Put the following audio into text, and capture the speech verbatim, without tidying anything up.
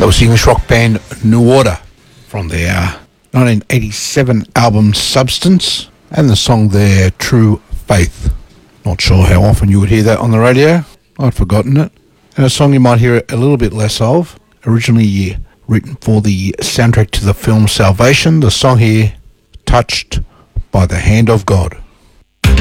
That was the English rock band New Order from their nineteen eighty-seven album Substance, and the song there, True Faith. Not sure how often you would hear that on the radio. I'd forgotten it. And a song you might hear a little bit less of, originally written for the soundtrack to the film Salvation. The song here, Touched by the Hand of God.